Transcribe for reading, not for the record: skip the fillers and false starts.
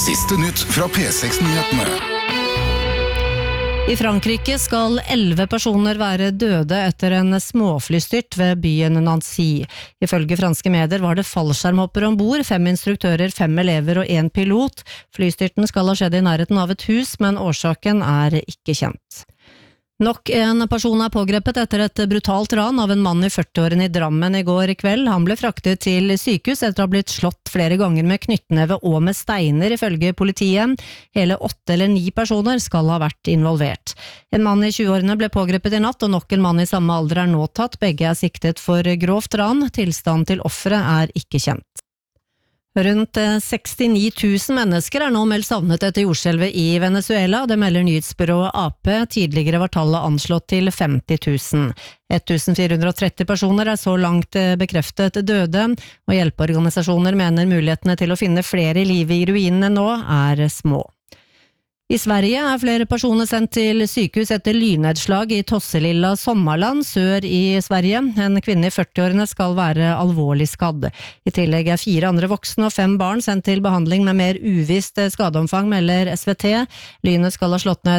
Siste nytt fra P6-nyhetene. I Frankrike skal 11 personer være døde etter en småflystyrt ved byen Nancy. Ifølge franske medier var det fallskjermhoppere ombord, 5 instruktører, 5 elever og 1 pilot. Flystyrten skal ha skjedd i nærheten av et hus, men årsaken er ikke kjent. Nok en person er pågrepet etter et brutalt ran av en mann i 40-årene i Drammen i går kveld. Han ble fraktet til sykehus etter å ha blitt slått flere ganger med knyttneve og med steiner, ifølge politiet. Hele 8 eller 9 personer skal ha vært involvert. En mann i 20-årene ble pågrepet i natt, og nok en mann i samme alder er nå tatt. Begge er siktet for grovt ran. Tilstanden til offeret er ikke kjent. Rundt 69 000 mennesker er nå meldt savnet etter jordskjelvet i Venezuela. Det melder nyhetsbyrået AP. Tidligere var tallet anslått til 50 000. 1430 personer er så langt bekreftet døde, og hjelpeorganisasjoner mener mulighetene til å finne flere i live i ruinene nå er små. I Sverige er flere personer sendt til sykehus etter lynnedslag i Tosselilla Sommarland sør i Sverige. En kvinne i 40-årene skal være alvorlig skadd. I tillegg er 4 andre voksne og 5 barn sendt til behandling med mer uvisst skadeomfang, melder SVT. Lynet skal ha slått ned